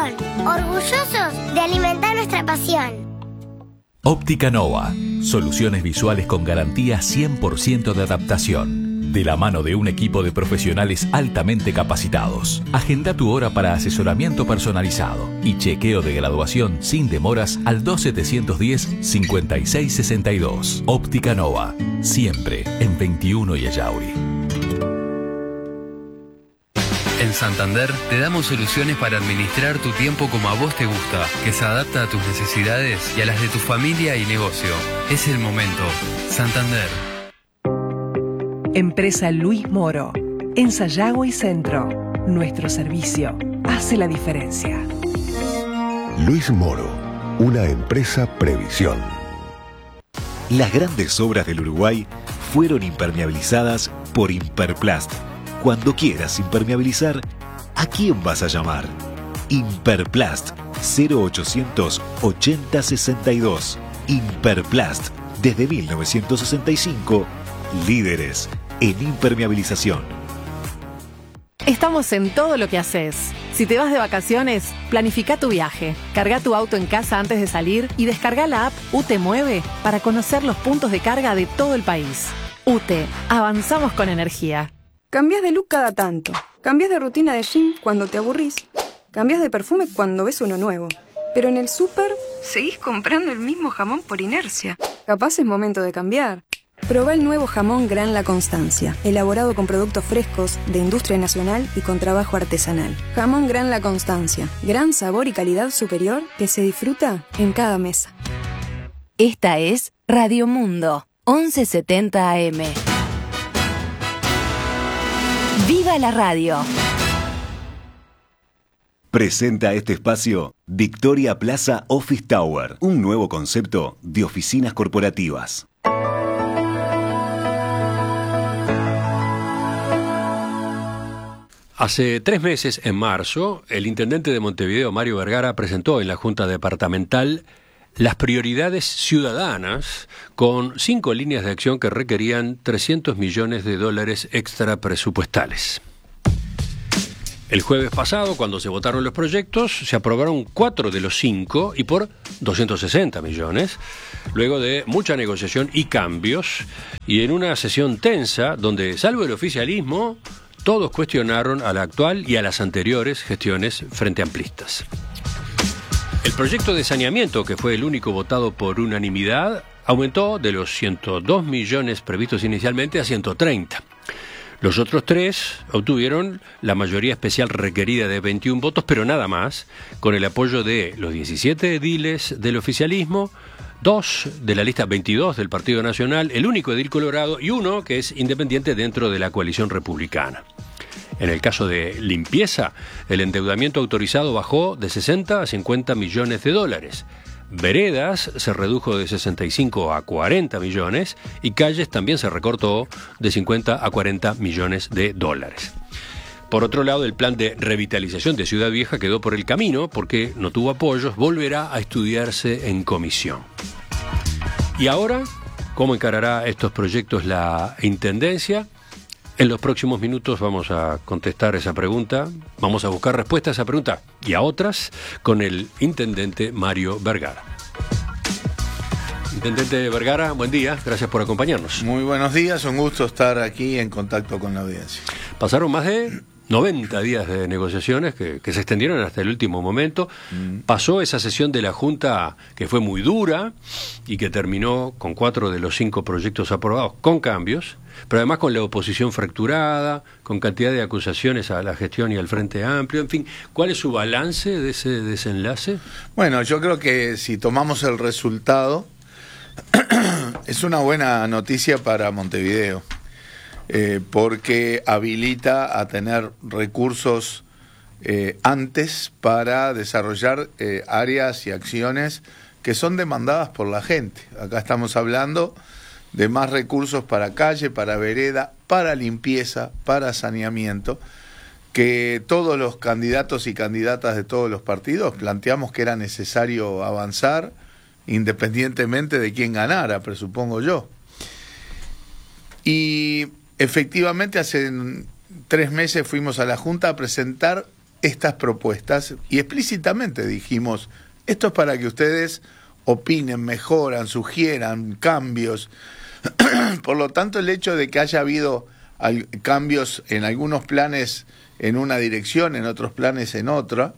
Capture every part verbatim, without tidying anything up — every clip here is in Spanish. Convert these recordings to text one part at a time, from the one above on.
Sol, orgullosos de alimentar nuestra pasión. Óptica Nova, soluciones visuales con garantía cien por ciento de adaptación. De la mano de un equipo de profesionales altamente capacitados. Agenda tu hora para asesoramiento personalizado y chequeo de graduación sin demoras al dos setecientos diez, cincuenta y seis sesenta y dos. Óptica Nova, siempre en veintiuno y Ayauri. En Santander te damos soluciones para administrar tu tiempo como a vos te gusta, que se adapta a tus necesidades y a las de tu familia y negocio. Es el momento. Santander. Empresa Luis Moro. En Sayago y Centro. Nuestro servicio hace la diferencia. Luis Moro. Una empresa Previsión. Las grandes obras del Uruguay fueron impermeabilizadas por Imperplast. Cuando quieras impermeabilizar, ¿a quién vas a llamar? Imperplast cero ochocientos ochenta sesenta y dos. Imperplast, desde mil novecientos sesenta y cinco, líderes en impermeabilización. Estamos en todo lo que haces. Si te vas de vacaciones, planifica tu viaje. Carga tu auto en casa antes de salir y descarga la app U T E Mueve para conocer los puntos de carga de todo el país. U T E, avanzamos con energía. Cambias de look cada tanto. Cambias de rutina de gym cuando te aburrís. Cambias de perfume cuando ves uno nuevo. Pero en el súper seguís comprando el mismo jamón por inercia. Capaz es momento de cambiar. Probá el nuevo jamón Gran La Constancia, elaborado con productos frescos, de industria nacional y con trabajo artesanal. Jamón Gran La Constancia, gran sabor y calidad superior que se disfruta en cada mesa. Esta es Radio Mundo, once setenta A M. ¡Viva la radio! Presenta este espacio Victoria Plaza Office Tower, un nuevo concepto de oficinas corporativas. Hace tres meses, en marzo, el intendente de Montevideo, Mario Vergara, presentó en la Junta Departamental las prioridades ciudadanas con cinco líneas de acción que requerían trescientos millones de dólares extra presupuestales. El jueves pasado, cuando se votaron los proyectos, se aprobaron cuatro de los cinco y por doscientos sesenta millones, luego de mucha negociación y cambios, y en una sesión tensa donde, salvo el oficialismo, todos cuestionaron a la actual y a las anteriores gestiones frente amplistas. El proyecto de saneamiento, que fue el único votado por unanimidad, aumentó de los ciento dos millones previstos inicialmente a ciento treinta. Los otros tres obtuvieron la mayoría especial requerida de veintiún votos, pero nada más, con el apoyo de los diecisiete ediles del oficialismo, dos de la lista veintidós del Partido Nacional, el único edil colorado y uno que es independiente dentro de la coalición republicana. En el caso de limpieza, el endeudamiento autorizado bajó de sesenta a cincuenta millones de dólares. Veredas se redujo de sesenta y cinco a cuarenta millones y calles también se recortó de cincuenta a cuarenta millones de dólares. Por otro lado, el plan de revitalización de Ciudad Vieja quedó por el camino porque no tuvo apoyos, volverá a estudiarse en comisión. ¿Y ahora cómo encarará estos proyectos la Intendencia? En los próximos minutos vamos a contestar esa pregunta, vamos a buscar respuesta a esa pregunta y a otras con el intendente Mario Vergara. Intendente Vergara, buen día, gracias por acompañarnos. Muy buenos días, un gusto estar aquí en contacto con la audiencia. Pasaron más de noventa días de negociaciones que, que se extendieron hasta el último momento. Mm. Pasó esa sesión de la Junta que fue muy dura y que terminó con cuatro de los cinco proyectos aprobados con cambios, pero además con la oposición fracturada, con cantidad de acusaciones a la gestión y al Frente Amplio, en fin. ¿Cuál es su balance de ese desenlace? Bueno, yo creo que si tomamos el resultado, es una buena noticia para Montevideo. Eh, porque habilita a tener recursos eh, antes para desarrollar eh, áreas y acciones que son demandadas por la gente. Acá estamos hablando de más recursos para calle, para vereda, para limpieza, para saneamiento, que todos los candidatos y candidatas de todos los partidos planteamos que era necesario avanzar independientemente de quién ganara, presupongo yo. Y efectivamente, hace tres meses fuimos a la Junta a presentar estas propuestas y explícitamente dijimos, esto es para que ustedes opinen, mejoran, sugieran cambios. Por lo tanto, el hecho de que haya habido al, cambios en algunos planes en una dirección, en otros planes en otra,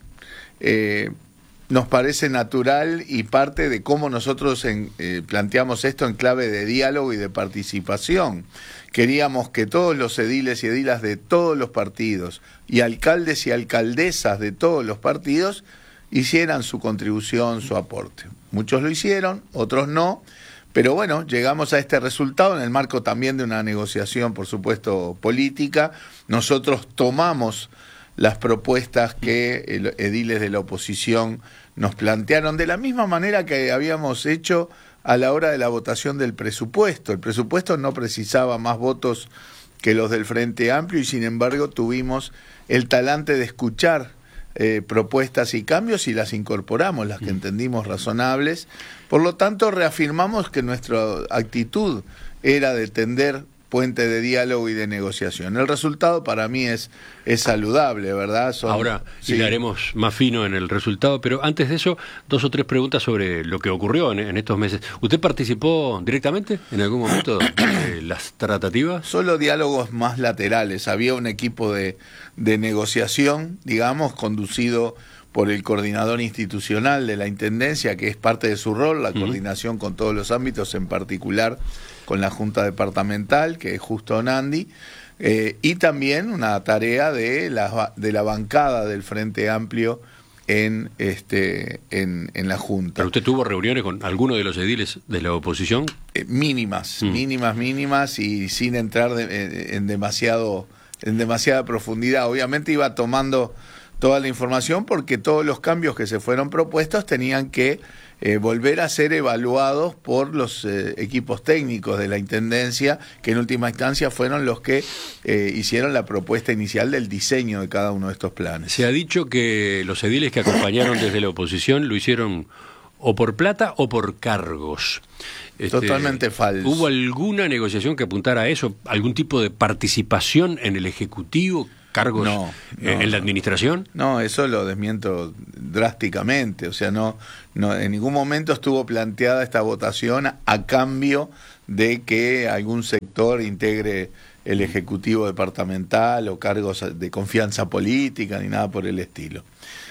eh, nos parece natural y parte de cómo nosotros en, eh, planteamos esto en clave de diálogo y de participación. Queríamos que todos los ediles y edilas de todos los partidos y alcaldes y alcaldesas de todos los partidos hicieran su contribución, su aporte. Muchos lo hicieron, otros no, pero bueno, llegamos a este resultado en el marco también de una negociación, por supuesto, política. Nosotros tomamos las propuestas que el, ediles de la oposición nos plantearon, de la misma manera que habíamos hecho a la hora de la votación del presupuesto. El presupuesto no precisaba más votos que los del Frente Amplio y sin embargo tuvimos el talante de escuchar eh, propuestas y cambios y las incorporamos, las que entendimos razonables. Por lo tanto, reafirmamos que nuestra actitud era de tender puente de diálogo y de negociación. El resultado para mí es, es saludable, ¿verdad? Son, Ahora sí. hilaremos más fino en el resultado, pero antes de eso, dos o tres preguntas sobre lo que ocurrió en, en estos meses. ¿Usted participó directamente en algún momento de las tratativas? Solo diálogos más laterales. Había un equipo de, de negociación, digamos, conducido por el coordinador institucional de la Intendencia, que es parte de su rol, la uh-huh. coordinación con todos los ámbitos, en particular con la Junta Departamental, que es Justo Nandi, eh, y también una tarea de la, de la bancada del Frente Amplio en, este, en, en la Junta. ¿Pero usted tuvo reuniones con alguno de los ediles de la oposición? Eh, mínimas, mm. mínimas, mínimas, y sin entrar de, en, en, demasiado, en demasiada profundidad. Obviamente iba tomando toda la información porque todos los cambios que se fueron propuestos tenían que eh, volver a ser evaluados por los eh, equipos técnicos de la Intendencia, que en última instancia fueron los que eh, hicieron la propuesta inicial del diseño de cada uno de estos planes. Se ha dicho que los ediles que acompañaron desde la oposición lo hicieron o por plata o por cargos. Este, Totalmente falso. ¿Hubo alguna negociación que apuntara a eso? ¿Algún tipo de participación en el Ejecutivo? ¿Cargos no, no, en la administración? No, eso lo desmiento drásticamente. O sea, no, no, en ningún momento estuvo planteada esta votación a, a cambio de que algún sector integre el Ejecutivo departamental o cargos de confianza política ni nada por el estilo.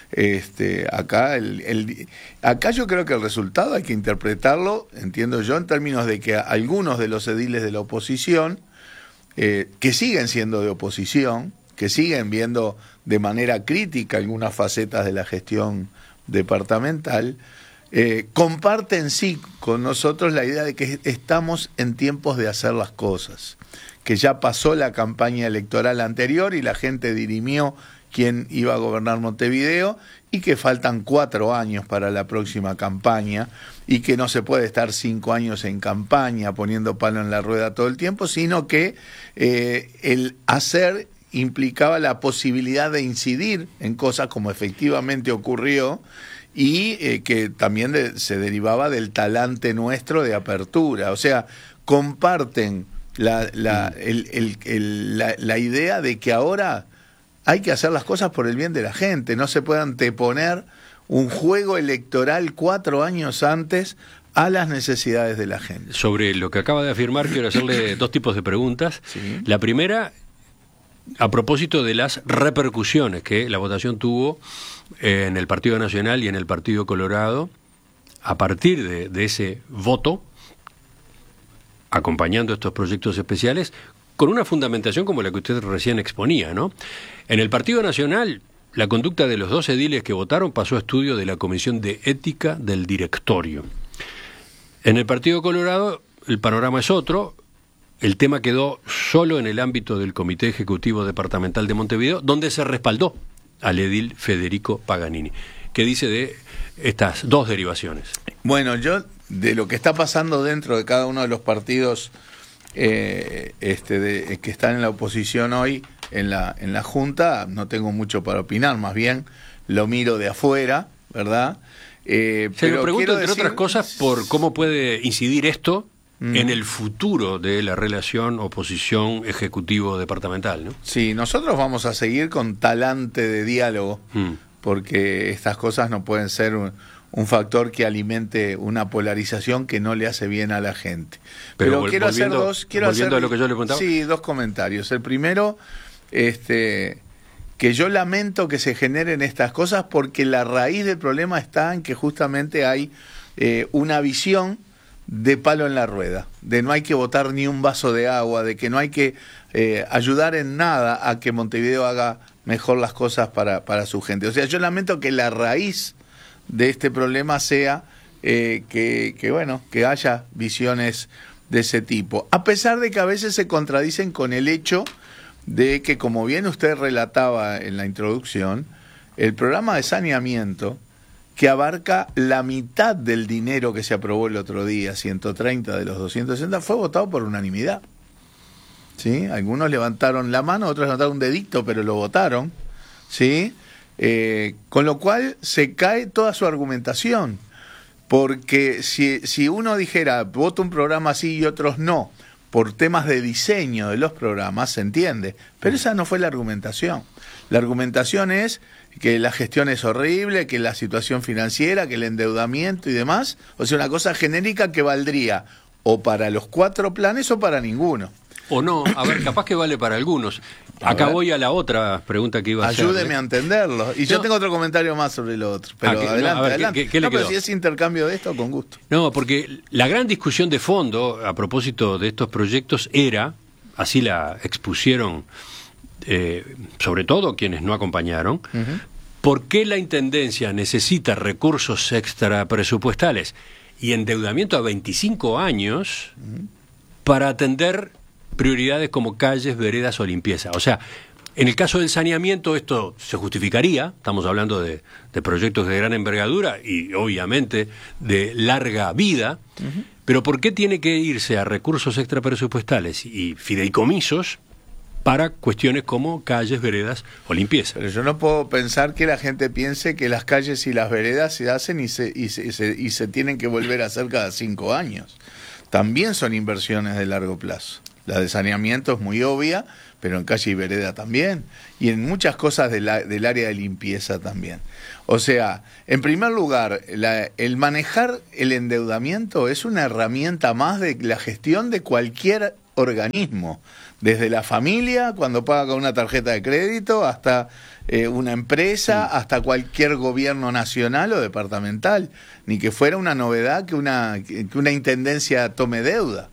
Este, acá, el, el, acá yo creo que el resultado hay que interpretarlo, entiendo yo, en términos de que algunos de los ediles de la oposición, eh, que siguen siendo de oposición, que siguen viendo de manera crítica algunas facetas de la gestión departamental, eh, comparten sí con nosotros la idea de que estamos en tiempos de hacer las cosas, que ya pasó la campaña electoral anterior y la gente dirimió quién iba a gobernar Montevideo y que faltan cuatro años para la próxima campaña y que no se puede estar cinco años en campaña poniendo palo en la rueda todo el tiempo, sino que eh, el hacer implicaba la posibilidad de incidir en cosas como efectivamente ocurrió y eh, que también de, se derivaba del talante nuestro de apertura. O sea, comparten la, la, el, el, el, la, la idea de que ahora hay que hacer las cosas por el bien de la gente, no se puede anteponer un juego electoral cuatro años antes a las necesidades de la gente. Sobre lo que acaba de afirmar, quiero hacerle dos tipos de preguntas. Sí. La primera, a propósito de las repercusiones que la votación tuvo en el Partido Nacional y en el Partido Colorado, a partir de, de ese voto, acompañando estos proyectos especiales, con una fundamentación como la que usted recién exponía, ¿no? En el Partido Nacional, la conducta de los dos ediles que votaron pasó a estudio de la Comisión de Ética del Directorio. En el Partido Colorado, el panorama es otro. El tema quedó solo en el ámbito del Comité Ejecutivo Departamental de Montevideo, donde se respaldó al edil Federico Paganini. ¿Qué dice de estas dos derivaciones? Bueno, yo de lo que está pasando dentro de cada uno de los partidos eh, este, de, que están en la oposición hoy, en la, en la Junta, no tengo mucho para opinar, más bien lo miro de afuera, ¿verdad? Eh, Se lo pregunto, entre decir... otras cosas, por cómo puede incidir esto mm. en el futuro de la relación oposición ejecutivo-departamental, ¿no? Sí, nosotros vamos a seguir con talante de diálogo, mm. porque estas cosas no pueden ser un, un factor que alimente una polarización que no le hace bien a la gente. Pero, Pero vol- quiero hacer dos... Quiero volviendo hacer, a lo que yo le preguntaba. Sí, dos comentarios. El primero, este... que yo lamento que se generen estas cosas porque la raíz del problema está en que justamente hay eh, una visión de palo en la rueda, de no hay que botar ni un vaso de agua, de que no hay que eh, ayudar en nada a que Montevideo haga mejor las cosas para, para su gente. O sea, yo lamento que la raíz de este problema sea eh, que, que, bueno, que haya visiones de ese tipo, a pesar de que a veces se contradicen con el hecho de que, como bien usted relataba en la introducción, el programa de saneamiento, que abarca la mitad del dinero que se aprobó el otro día, ciento treinta de los doscientos sesenta, fue votado por unanimidad. ¿Sí? Algunos levantaron la mano, otros levantaron un dedito, pero lo votaron. ¿Sí? Eh, con lo cual se cae toda su argumentación, porque si, si uno dijera, voto un programa así y otros no, por temas de diseño de los programas, se entiende, pero esa no fue la argumentación. La argumentación es que la gestión es horrible, que la situación financiera, que el endeudamiento y demás, o sea, una cosa genérica que valdría o para los cuatro planes o para ninguno. O no, a ver, capaz que vale para algunos. Acá voy a la otra pregunta que iba a hacer. Ayúdeme a entenderlo. Y yo no. tengo otro comentario más sobre lo otro. Pero ah, que, adelante, no, ver, adelante. ¿Qué, qué no, pero si es intercambio de esto, con gusto. No, porque la gran discusión de fondo a propósito de estos proyectos era, así la expusieron eh, sobre todo quienes no acompañaron, uh-huh. ¿por qué la Intendencia necesita recursos extrapresupuestales y endeudamiento a veinticinco años uh-huh. para atender prioridades como calles, veredas o limpieza? O sea, en el caso del saneamiento esto se justificaría, estamos hablando de, de proyectos de gran envergadura y obviamente de larga vida, uh-huh. pero ¿por qué tiene que irse a recursos extrapresupuestales y fideicomisos para cuestiones como calles, veredas o limpieza? Pero yo no puedo pensar que la gente piense que las calles y las veredas se hacen y se, y se, y se, y se tienen que volver a hacer cada cinco años. También son inversiones de largo plazo. La de saneamiento es muy obvia, pero en calle y vereda también, y en muchas cosas de la, del área de limpieza también. O sea, en primer lugar, la, el manejar el endeudamiento es una herramienta más de la gestión de cualquier organismo, desde la familia, cuando paga con una tarjeta de crédito, hasta eh, una empresa, sí. hasta cualquier gobierno nacional o departamental, ni que fuera una novedad que una, que una intendencia tome deuda.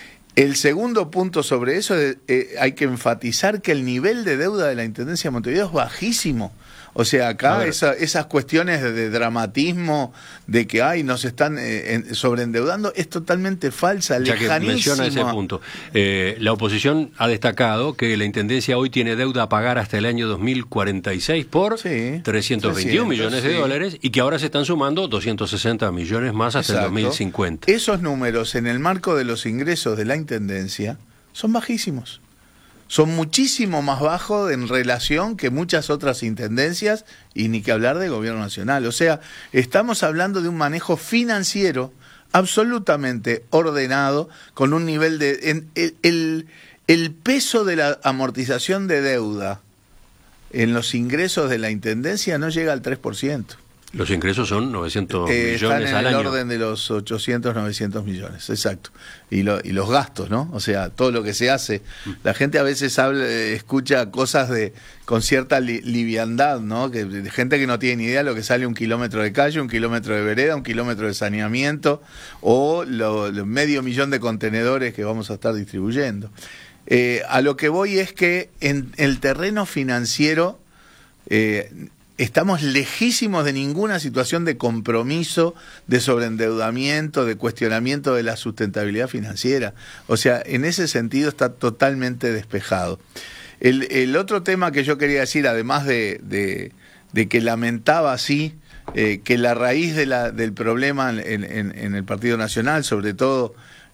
El segundo punto sobre eso, es, eh, hay que enfatizar que el nivel de deuda de la Intendencia de Montevideo es bajísimo. O sea, acá esa, esas cuestiones de, de dramatismo, de que ay, nos están eh, en, sobreendeudando, es totalmente falsa, ya lejanísima. Que menciona ese punto. Eh, la oposición ha destacado que la Intendencia hoy tiene deuda a pagar hasta el año dos mil cuarenta y seis por sí, trescientos veintiún millones de sí. dólares y que ahora se están sumando doscientos sesenta millones más hasta Exacto. el dos mil cincuenta. Esos números en el marco de los ingresos de la Intendencia son bajísimos. Son muchísimo más bajos en relación que muchas otras intendencias y ni que hablar de gobierno nacional. O sea, estamos hablando de un manejo financiero absolutamente ordenado, con un nivel de... En, el, el, el peso de la amortización de deuda en los ingresos de la intendencia no llega al tres por ciento. Los ingresos son novecientos eh, millones al año. Están en el orden de los ochocientos, novecientos millones, exacto. Y, lo, y los gastos, ¿no? O sea, todo lo que se hace. La gente a veces habla, escucha cosas de con cierta li, liviandad, ¿no? Que, de gente que no tiene ni idea de lo que sale un kilómetro de calle, un kilómetro de vereda, un kilómetro de saneamiento o lo, lo medio millón de contenedores que vamos a estar distribuyendo. Eh, a lo que voy es que en el terreno financiero... Eh, estamos lejísimos de ninguna situación de compromiso, de sobreendeudamiento, de cuestionamiento de la sustentabilidad financiera. O sea, en ese sentido está totalmente despejado. El, el otro tema que yo quería decir, además de, de, de que lamentaba así, eh, que la raíz de la, del problema en, en, en el Partido Nacional, sobre todo,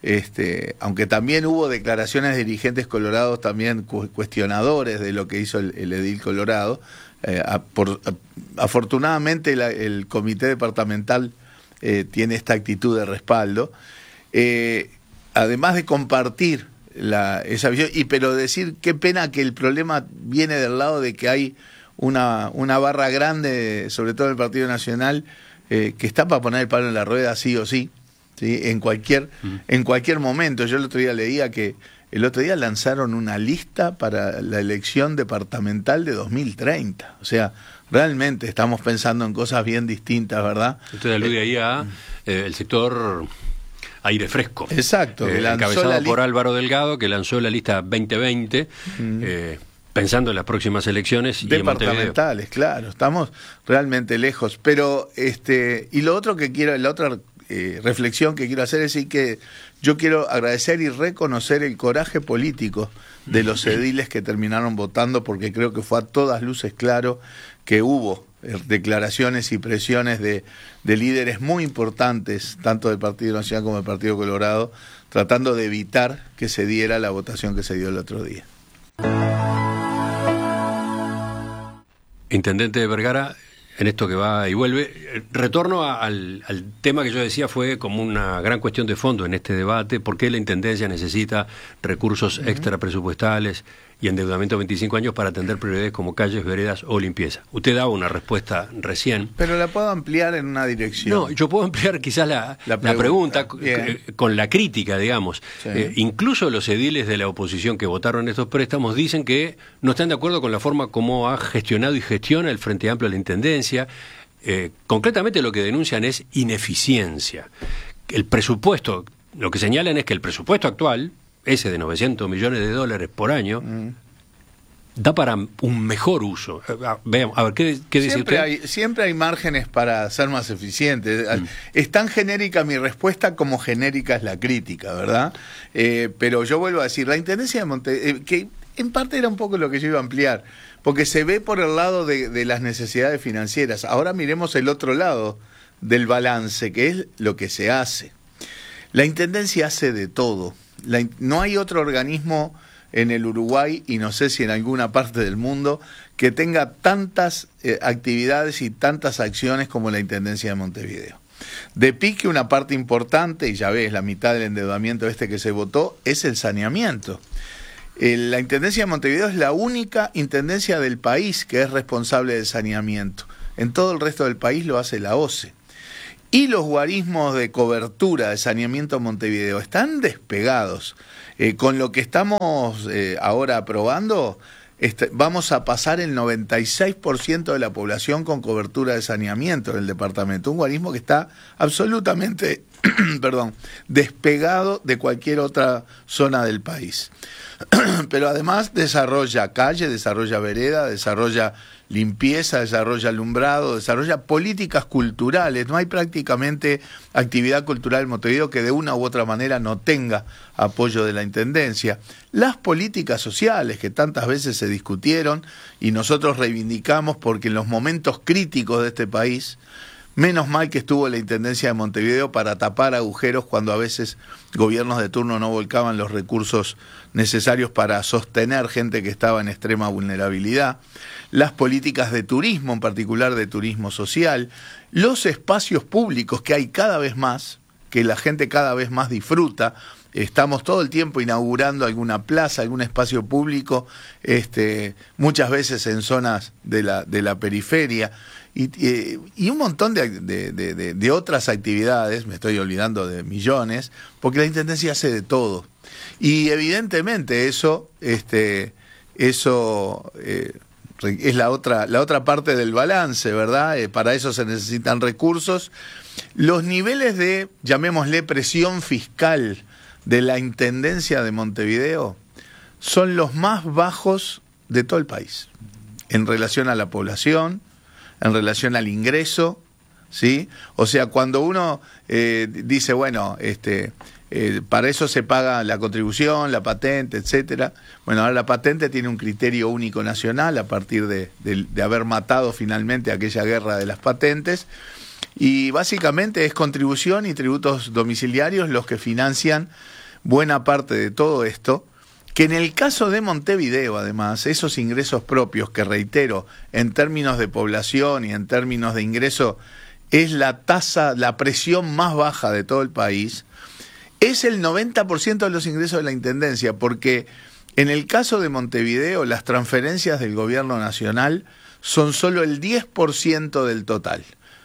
este, aunque también hubo declaraciones de dirigentes colorados también cu cuestionadores de lo que hizo el, el edil colorado, Eh, a, por, a, afortunadamente la, el comité departamental eh, tiene esta actitud de respaldo. Eh, además de compartir la, esa visión, y pero decir qué pena que el problema viene del lado de que hay una, una barra grande, sobre todo en el Partido Nacional, eh, que está para poner el palo en la rueda sí o sí, ¿sí? En cualquier, uh-huh. en cualquier momento. Yo el otro día leía que el otro día lanzaron una lista para la elección departamental de dos mil treinta. O sea, realmente estamos pensando en cosas bien distintas, ¿verdad? Usted alude ahí a eh, el sector Aire Fresco. Exacto. Eh, encabezado por Álvaro Delgado, que lanzó la lista veinte veinte, mm. eh, pensando en las próximas elecciones. Y departamentales, claro. Estamos realmente lejos. Pero, este y lo otro que quiero, la otra eh, reflexión que quiero hacer es decir que yo quiero agradecer y reconocer el coraje político de los ediles que terminaron votando, porque creo que fue a todas luces claro que hubo declaraciones y presiones de, de líderes muy importantes, tanto del Partido Nacional como del Partido Colorado, tratando de evitar que se diera la votación que se dio el otro día. Intendente Vergara, en esto que va y vuelve, retorno a, al, al tema que yo decía fue como una gran cuestión de fondo en este debate: ¿por qué la Intendencia necesita recursos uh-huh. extra presupuestales y endeudamiento de veinticinco años para atender prioridades como calles, veredas o limpieza? Usted daba una respuesta recién. Pero la puedo ampliar en una dirección. No, yo puedo ampliar quizás la, la pregunta, la pregunta eh, con la crítica, digamos. Sí. Eh, incluso los ediles de la oposición que votaron estos préstamos dicen que no están de acuerdo con la forma como ha gestionado y gestiona el Frente Amplio la Intendencia. Eh, concretamente lo que denuncian es ineficiencia. El presupuesto, lo que señalan es que el presupuesto actual, ese de novecientos millones de dólares por año, mm. da para un mejor uso. Veamos, a ver, ¿qué, qué dice siempre usted? Hay, siempre hay márgenes para ser más eficientes. Mm. Es tan genérica mi respuesta como genérica es la crítica, ¿verdad? Eh, pero yo vuelvo a decir, la Intendencia de Monte, eh, que en parte era un poco lo que yo iba a ampliar, porque se ve por el lado de, de las necesidades financieras. Ahora miremos el otro lado del balance, que es lo que se hace. La Intendencia hace de todo. La, no hay otro organismo en el Uruguay, y no sé si en alguna parte del mundo, que tenga tantas eh, actividades y tantas acciones como la Intendencia de Montevideo. De pique, una parte importante, y ya ves, la mitad del endeudamiento este que se votó, es el saneamiento. Eh, la Intendencia de Montevideo es la única intendencia del país que es responsable del saneamiento. En todo el resto del país lo hace la O C E. Y los guarismos de cobertura de saneamiento Montevideo están despegados. Eh, con lo que estamos eh, ahora aprobando, este, vamos a pasar el noventa y seis por ciento de la población con cobertura de saneamiento en el departamento. Un guarismo que está absolutamente perdón, despegado de cualquier otra zona del país. Pero además desarrolla calle, desarrolla vereda, desarrolla limpieza, desarrolla alumbrado, desarrolla políticas culturales. No hay prácticamente actividad cultural en Montevideo que de una u otra manera no tenga apoyo de la Intendencia. Las políticas sociales que tantas veces se discutieron y nosotros reivindicamos, porque en los momentos críticos de este país, menos mal que estuvo la Intendencia de Montevideo para tapar agujeros cuando a veces gobiernos de turno no volcaban los recursos necesarios para sostener gente que estaba en extrema vulnerabilidad. Las políticas de turismo, en particular de turismo social, los espacios públicos que hay cada vez más, que la gente cada vez más disfruta. Estamos todo el tiempo inaugurando alguna plaza, algún espacio público, este, muchas veces en zonas de la, de la periferia. Y, y, y un montón de, de, de, de otras actividades, me estoy olvidando de millones, porque la Intendencia hace de todo. Y evidentemente eso, este, eso eh, es la otra, la otra parte del balance, ¿verdad? Eh, para eso se necesitan recursos. Los niveles de, llamémosle, presión fiscal de la Intendencia de Montevideo son los más bajos de todo el país, en relación a la población, en relación al ingreso, ¿sí? O sea, cuando uno eh, dice, bueno, este, eh, para eso se paga la contribución, la patente, etcétera. Bueno, ahora la patente tiene un criterio único nacional a partir de, de, de haber matado finalmente aquella guerra de las patentes, y básicamente es contribución y tributos domiciliarios los que financian buena parte de todo esto, que en el caso de Montevideo, además, esos ingresos propios, que reitero, en términos de población y en términos de ingreso, es la tasa, la presión más baja de todo el país, es el noventa por ciento de los ingresos de la Intendencia, porque en el caso de Montevideo las transferencias del gobierno nacional son solo el diez por ciento del total.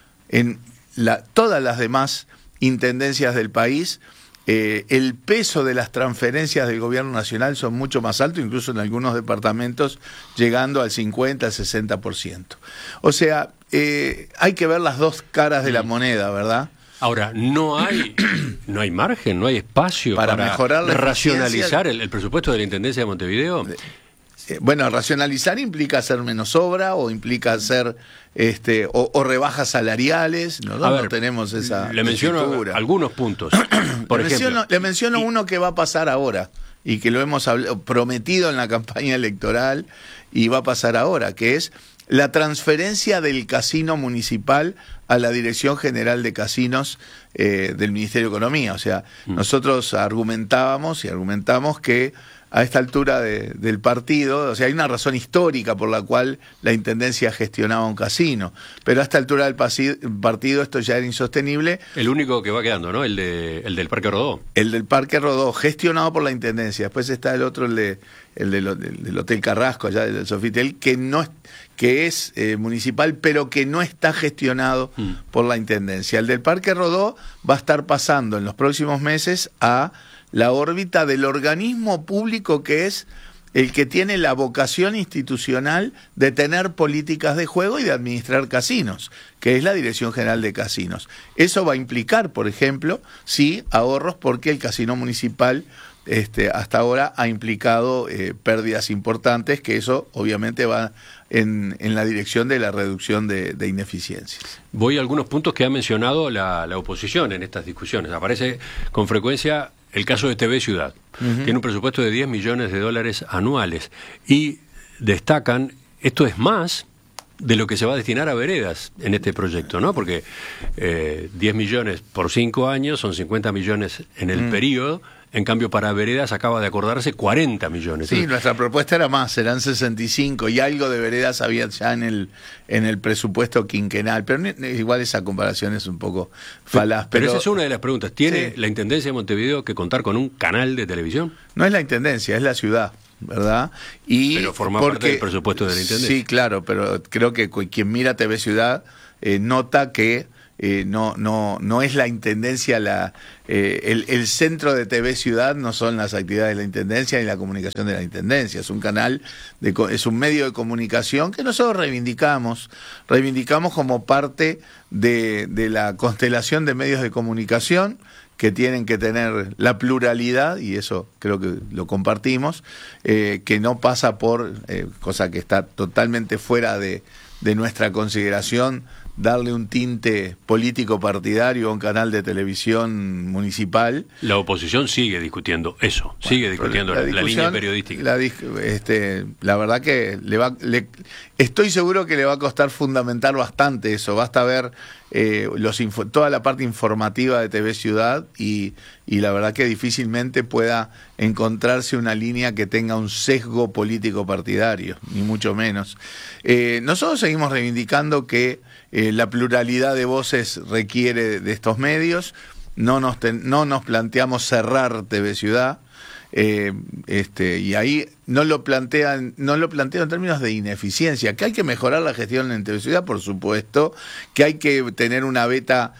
En la, todas las demás intendencias del país, eh, el peso de las transferencias del gobierno nacional son mucho más altos, incluso en algunos departamentos llegando al cincuenta, al sesenta por ciento. O sea, eh, hay que ver las dos caras de la moneda, ¿verdad? Ahora, no hay no hay margen, no hay espacio para, para mejorar la racionalizar el, el presupuesto de la Intendencia de Montevideo. Eh, bueno, racionalizar implica hacer menos obra o implica hacer este o, o rebajas salariales. Nosotros A ver, no tenemos esa. Le menciono figura. algunos puntos. Por le, ejemplo, menciono, le menciono y, uno que va a pasar ahora y que lo hemos hablado, prometido en la campaña electoral y va a pasar ahora, que es la transferencia del casino municipal a la Dirección General de Casinos eh, del Ministerio de Economía. O sea, mm. nosotros argumentábamos y argumentamos que a esta altura de, del partido, o sea, hay una razón histórica por la cual la Intendencia gestionaba un casino, pero a esta altura del partido esto ya era insostenible. El único que va quedando, ¿no? El, de, el del Parque Rodó. El del Parque Rodó, gestionado por la Intendencia. Después está el otro, el, de, el del, del, del Hotel Carrasco, allá del Sofitel, que no que es eh, municipal, pero que no está gestionado mm. por la Intendencia. El del Parque Rodó va a estar pasando en los próximos meses a la órbita del organismo público que es el que tiene la vocación institucional de tener políticas de juego y de administrar casinos, que es la Dirección General de Casinos. Eso va a implicar, por ejemplo, sí, ahorros, porque el casino municipal este, hasta ahora ha implicado eh, pérdidas importantes, que eso obviamente va en, en la dirección de la reducción de, de ineficiencias. Voy a algunos puntos que ha mencionado la, la oposición en estas discusiones. Aparece con frecuencia el caso de T V Ciudad. Uh-huh. Tiene un presupuesto de diez millones de dólares anuales y destacan, esto es más de lo que se va a destinar a veredas en este proyecto, ¿no? Porque eh, diez millones por cinco años son cincuenta millones en el uh-huh. periodo. En cambio, para veredas acaba de acordarse cuarenta millones. Sí, nuestra propuesta era más, serán sesenta y cinco, y algo de veredas había ya en el en el presupuesto quinquenal, pero igual esa comparación es un poco falaz. Pero, pero esa es una de las preguntas. ¿Tiene sí. la Intendencia de Montevideo que contar con un canal de televisión? No es la Intendencia, es la ciudad, ¿verdad? Y pero forma porque, parte del presupuesto de la Intendencia. Sí, claro, pero creo que quien mira T V Ciudad eh, nota que Eh, no no no es la Intendencia la eh, el, el centro de T V Ciudad no son las actividades de la Intendencia ni la comunicación de la Intendencia, es un canal de es un medio de comunicación que nosotros reivindicamos reivindicamos como parte de, de la constelación de medios de comunicación que tienen que tener la pluralidad, y eso creo que lo compartimos, eh, que no pasa por eh, cosa que está totalmente fuera de, de nuestra consideración, darle un tinte político partidario a un canal de televisión municipal. La oposición sigue discutiendo eso, bueno, sigue discutiendo la, la línea periodística. La, este, la verdad que le va, le, estoy seguro que le va a costar fundamentar bastante eso. Basta ver eh, los info, toda la parte informativa de T V Ciudad y, y la verdad que difícilmente pueda encontrarse una línea que tenga un sesgo político partidario, ni mucho menos. Eh, nosotros seguimos reivindicando que Eh, la pluralidad de voces requiere de estos medios. No nos, ten, no nos planteamos cerrar T V Ciudad, eh, este, y ahí no lo plantean, no lo plantean en términos de ineficiencia, que hay que mejorar la gestión en T V Ciudad, por supuesto, que hay que tener una beta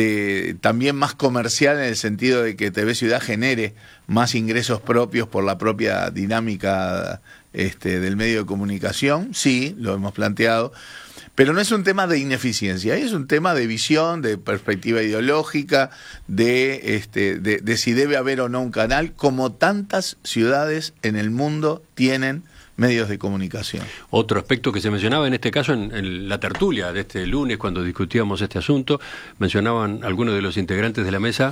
de también más comercial en el sentido de que T V Ciudad genere más ingresos propios por la propia dinámica este, del medio de comunicación. Sí, lo hemos planteado. Pero no es un tema de ineficiencia, es un tema de visión, de perspectiva ideológica, de, este, de, de si debe haber o no un canal, como tantas ciudades en el mundo tienen medios de comunicación. Otro aspecto que se mencionaba en este caso, en, en la tertulia de este lunes, cuando discutíamos este asunto, mencionaban algunos de los integrantes de la mesa,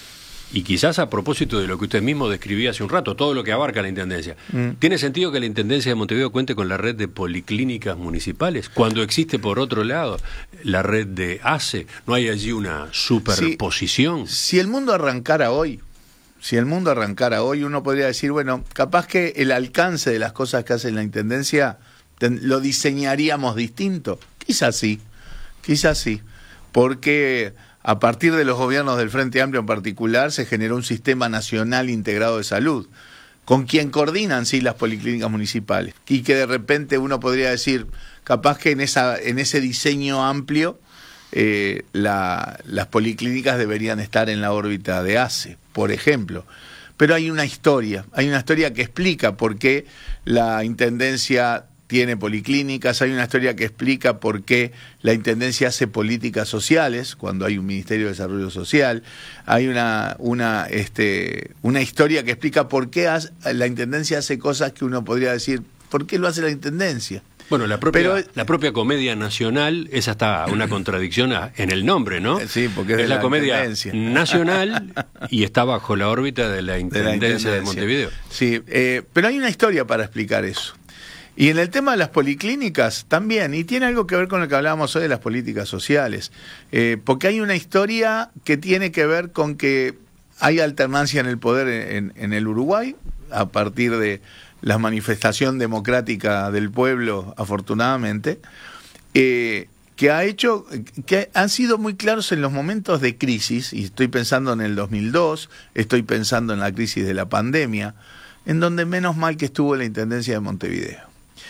y quizás a propósito de lo que usted mismo describía hace un rato, todo lo que abarca la Intendencia. Mm. ¿Tiene sentido que la Intendencia de Montevideo cuente con la red de policlínicas municipales, cuando existe por otro lado la red de A C E? ¿No hay allí una superposición? Si, si el mundo arrancara hoy, si el mundo arrancara hoy, uno podría decir, bueno, capaz que el alcance de las cosas que hace la Intendencia ten, lo diseñaríamos distinto. Quizás sí, quizás sí, porque a partir de los gobiernos del Frente Amplio en particular, se generó un sistema nacional integrado de salud, con quien coordinan sí las policlínicas municipales, y que de repente uno podría decir, capaz que en esa en ese diseño amplio eh, la, las policlínicas deberían estar en la órbita de ACE, por ejemplo. Pero hay una historia, hay una historia que explica por qué la Intendencia tiene policlínicas, hay una historia que explica por qué la Intendencia hace políticas sociales, cuando hay un Ministerio de Desarrollo Social, hay una, una, este, una historia que explica por qué hace, la Intendencia hace cosas que uno podría decir, ¿por qué lo hace la Intendencia? Bueno, la propia, Pero, la propia Comedia Nacional es hasta una contradicción en el nombre, ¿no? Sí, porque es, de es la, la Comedia Intendencia Nacional y está bajo la órbita de la Intendencia de, la Intendencia. de Montevideo. Sí, eh, pero hay una historia para explicar eso. Y en el tema de las policlínicas también, y tiene algo que ver con lo que hablábamos hoy de las políticas sociales, eh, porque hay una historia que tiene que ver con que hay alternancia en el poder en, en el Uruguay, a partir de la manifestación democrática del pueblo, afortunadamente, eh, que ha hecho, que han sido muy claros en los momentos de crisis, y estoy pensando en el dos mil dos, estoy pensando en la crisis de la pandemia, en donde menos mal que estuvo la Intendencia de Montevideo,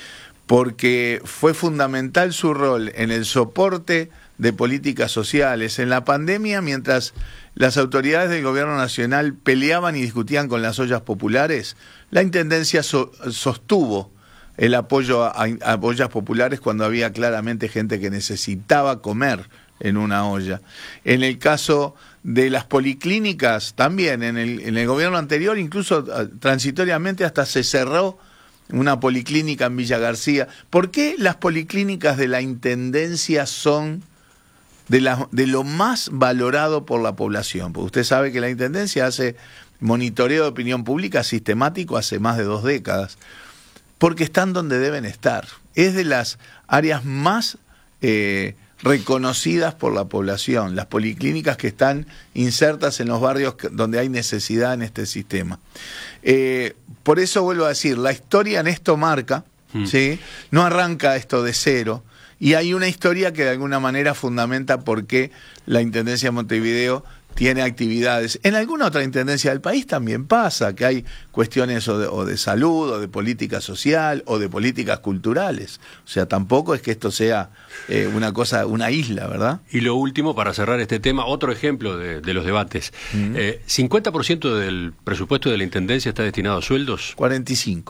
porque fue fundamental su rol en el soporte de políticas sociales. En la pandemia, mientras las autoridades del gobierno nacional peleaban y discutían con las ollas populares, la Intendencia so, sostuvo el apoyo a, a ollas populares cuando había claramente gente que necesitaba comer en una olla. En el caso de las policlínicas, también en el, en el gobierno anterior, incluso transitoriamente hasta se cerró una policlínica en Villa García. ¿Por qué las policlínicas de la Intendencia son de, la, de lo más valorado por la población? Porque usted sabe que la Intendencia hace monitoreo de opinión pública sistemático hace más de dos décadas, porque están donde deben estar. Es de las áreas más eh, reconocidas por la población, las policlínicas que están insertas en los barrios donde hay necesidad en este sistema. Eh, por eso vuelvo a decir, la historia en esto marca, mm. ¿sí? No arranca esto de cero, y hay una historia que de alguna manera fundamenta por qué la Intendencia de Montevideo tiene actividades. En alguna otra intendencia del país también pasa, que hay cuestiones o de, o de salud, o de política social, o de políticas culturales. O sea, tampoco es que esto sea eh, una cosa, una isla, ¿verdad? Y lo último, para cerrar este tema, otro ejemplo de, de los debates. Uh-huh. eh, ¿cincuenta por ciento del presupuesto de la Intendencia está destinado a sueldos? cuarenta y cinco.